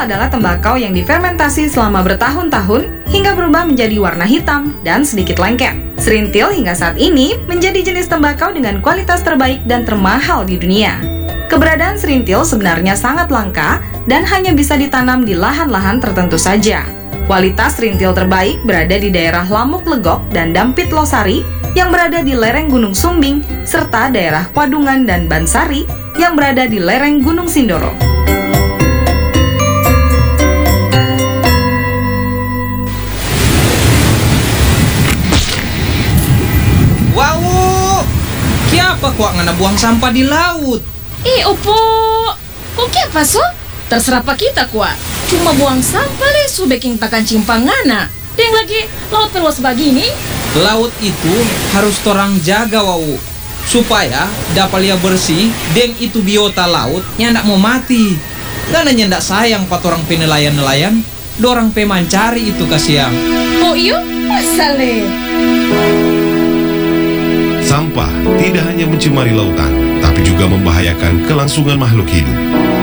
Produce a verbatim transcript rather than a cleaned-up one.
adalah tembakau yang difermentasi selama bertahun-tahun hingga berubah menjadi warna hitam dan sedikit lengket. Serintil hingga saat ini menjadi jenis tembakau dengan kualitas terbaik dan termahal di dunia. Keberadaan serintil sebenarnya sangat langka dan hanya bisa ditanam di lahan-lahan tertentu saja. Kualitas serintil terbaik berada di daerah Lamuk Legok dan Dampit Losari yang berada di lereng Gunung Sumbing, serta daerah Kwadungan dan Bansari yang berada di lereng Gunung Sindoro. Wow, kiapa kok ngana buang sampah di laut? Eh, opo, kok kiapa so? Terserah pak kita kuat. Cuma buang sampah le, su baking takan cimpangana. Deng lagi laut perluas begini. Laut itu harus torang jaga wau, supaya dapat lia bersih. Deng itu biota laut nyandak mau mati. Karena nyandak sayang pat orang penelayan-nelayan, dorang pemancari itu kasihan. Oh iyo, masale. Sampah tidak hanya mencemari lautan, tapi juga membahayakan kelangsungan makhluk hidup.